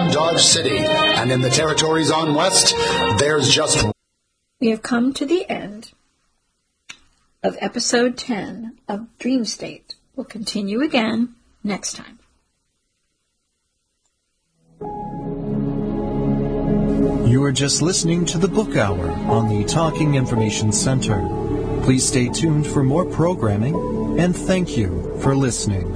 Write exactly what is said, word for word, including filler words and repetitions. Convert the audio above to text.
on Dodge City. And in the territories on West, there's just... We have come to the end of episode ten of Dream State. We'll continue again next time. You are just listening to the Book Hour on the Talking Information Center. Please stay tuned for more programming, and thank you for listening.